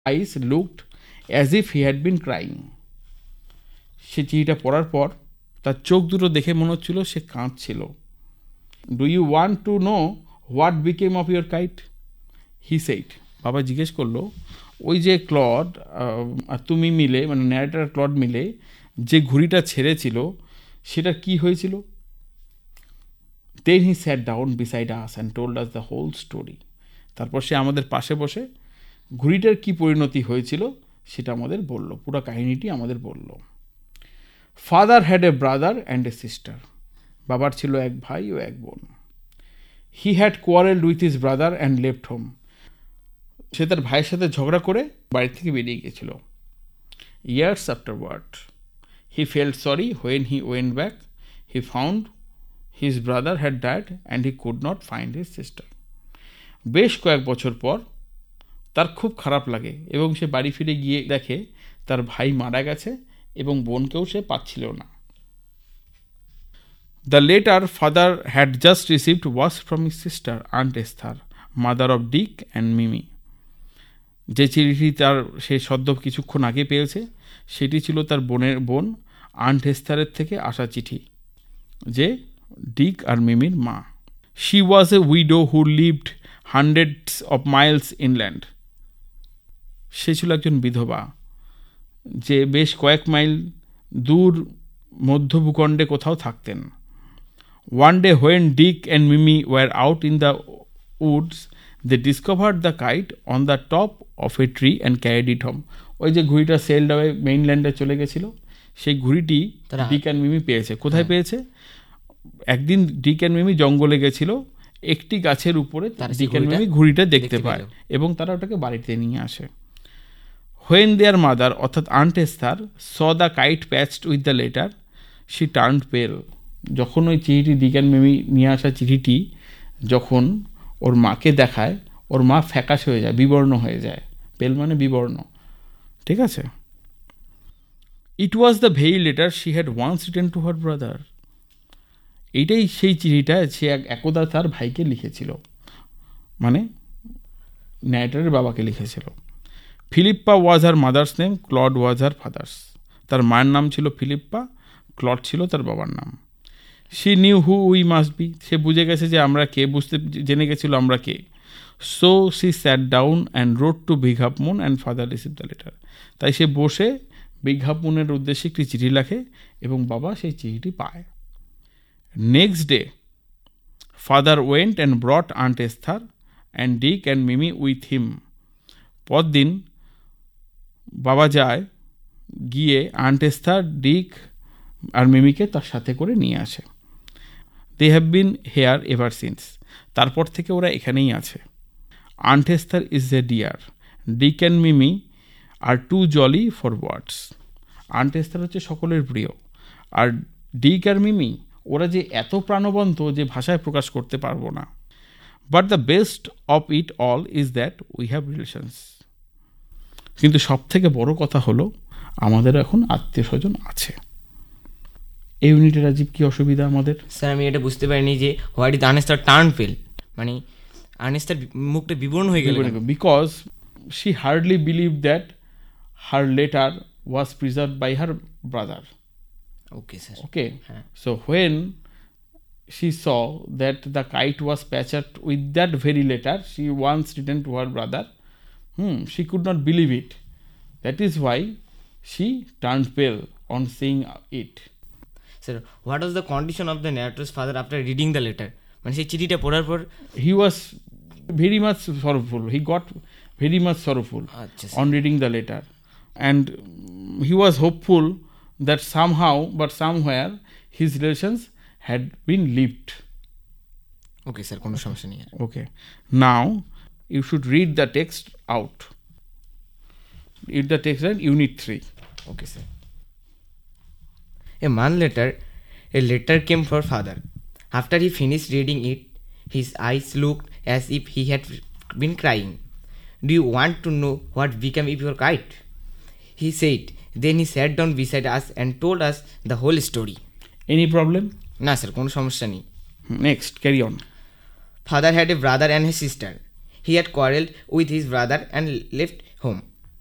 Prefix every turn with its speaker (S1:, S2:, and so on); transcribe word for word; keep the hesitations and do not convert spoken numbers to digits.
S1: eyes looked as if he had been crying. সে চিঠিটা পড়ার পর তার চোখ দুটো দেখে মনে হচ্ছিল সে কাঁদছিল। Do you want to know what became of your kite, he said. বাবা জিজ্ঞেস করলো, ওই যে ক্লড আর তুমি মিলে, মানে ন্যারেটার ক্লড মিলে যে ঘুড়িটা ছেড়েছিল সেটা কি হয়েছিল? Then he sat down beside us and told us the whole story. তারপর সে আমাদের পাশে বসে ঘুড়িটার কি পরিণতি হয়েছিল সেটা আমাদের বলল, পুরো কাহিনীটি আমাদের বলল। Father had a brother and a sister, বাবার ছিল এক ভাই ও এক বোন। He had কোয়ারেলড with his brother and left home, সে তার ভাইয়ের সাথে ঝগড়া করে বাড়ি থেকে বেরিয়ে গিয়েছিল। Years afterward he felt sorry when he went back, he found his brother had died and he could not find his sister. বেশ কয়েক বছর পর তার খুব খারাপ লাগে এবং সে বাড়ি ফিরে গিয়ে দেখে তার ভাই মারা গেছে এবং বোনকেও সে পাচ্ছিল না। The letter father had just received was from his sister Aunt Esther, mother of Dick and Mimi. যে চিঠি তার সে সদ্য কিছুক্ষণ আগে পেয়েছে সেটি ছিল তার বোনের বোন আন্ট এস্থারের থেকে আসা চিঠি, যে ডিক আর মিমির মা। She was a widow who lived hundreds of Miles inland, সে ছিল একজন বিধবা যে বেশ কয়েক মাইল দূর মধ্য ভূখণ্ডে কোথাও থাকতেন। One day when Dick and Mimi war out in the Woods they discovered the kite on the top of a tree and carried it home. ওই যে ঘুড়িটা সেলড হয়ে মেইনল্যান্ডে চলে গেছিল, সেই ঘুড়িটি ডিক অ্যান্ড মিমি পেয়েছে। কোথায় পেয়েছে? একদিন ডিক অ্যান্ড মিমি জঙ্গলে গেছিল, একটি গাছের উপরে ডিক অ্যান্ড মিমি ঘুড়িটা দেখতে পায় এবং তারা ওটাকে বাড়িতে নিয়ে আসে। হোয়েন দেয়ার মাদার অর্থাৎ aunt Esther saw the kite patched with the letter she turned পেল। যখন ওই চিঠিটি ডিক অ্যান্ড মিমি নিয়ে আসা চিঠিটি যখন ওর মাকে দেখায়, ওর মা ফ্যাকাশ হয়ে যায়, বিবর্ণ হয়ে যায়। পেল মানে বিবর্ণ, ঠিক আছে? ইট was the very letter she had once written to her brother. এইটাই সেই চিঠিটা সে একদা তার ভাইকে লিখেছিল, মানে ন্যারেটরের বাবাকে লিখেছিল। Philippa was her mother's name, Claude was her father's. তার মায়ের নাম ছিল ফিলিপ্পা, ক্লড ছিল তার বাবার নাম। She new who we must be, সে বুঝে গেছে যে আমরা কে, বুঝতে জেনে গেছিল আমরা কে। So she sat down and road two big half moon and father receive the letter. তাই সে বসে বিগ হাফ মুনের উদ্দেশ্যে একটি চিঠি লেখে এবং বাবা সেই চিঠিটি পায়। Next day, father went and brought Aunt Esther and Dick and Mimi with him. পরদিন বাবা যায়, গিয়ে আন্ট এস্থার, ডিক আর মিমিকে তার সাথে করে নিয়ে আসে। They have been here ever since, তারপর থেকে ওরা এখানেই আছে। Aunt Esther is a deer, Dick and Mimi R two Jolly for words. Aunt Esther হচ্ছে সকলের প্রিয়, আর ডিক আর মিমি ওরা যে এত প্রাণবন্ত যে ভাষায় প্রকাশ করতে পারবো না। But the best of it all is that we have relations. কিন্তু সব থেকে বড় কথা হলো আমাদের এখন আত্মীয় স্বজন আছে। এই ইউনিটে রাজীব কি অসুবিধা আমাদের?
S2: স্যার আমি এটা বুঝতে পারিনি যে হোয়াট ইজ আর্নেস্টার টার্ন পেল, মানে আর্নেস্টার মুখটা বিবর্ণ হয়ে গেল।
S1: Because she hardly believe that her letter was preserved by her brother.
S2: Okay, sir.
S1: Okay.
S2: Huh.
S1: So when she saw that the kite was patched with that very letter she once written to her brother, hmm, she could not believe it. That is why she turned pale on seeing it.
S2: Sir, what was the condition of the narrator's father after reading the letter? মানে সেই চিঠিটা পড়ার পর
S1: he was very much sorrowful. He got very much sorrowful
S2: Achha,
S1: on reading the letter, and he was hopeful that somehow but somewhere his relations had been lived.
S2: Okay sir, কোনো সমস্যা নেই।
S1: Okay, now you should read the text out. Read the text in unit three.
S2: Okay sir. A month later, a letter came for father. After he finished reading it, his eyes looked as if he had been crying. Do you want to know what became of your kite? He said. Then he sat down beside us and told us the whole story.
S1: Any problem?
S2: না sir, কোনো সমস্যা নেই।
S1: Next, carry on.
S2: Father had a brother and a sister. He had quarrelled with his brother and left home.